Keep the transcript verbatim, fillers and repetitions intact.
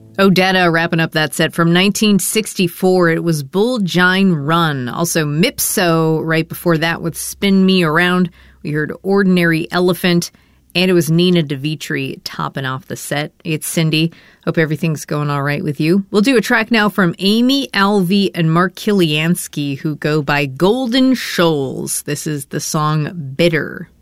Odetta wrapping up that set from nineteen sixty-four. It was Bull Gine Run. Also Mipso right before that with Spin Me Around. We heard Ordinary Elephant. And it was Nina DeVitri topping off the set. It's Cindy. Hope everything's going all right with you. We'll do a track now from Amy Alvey and Mark Kiliansky, who go by Golden Shoals. This is the song Bitter.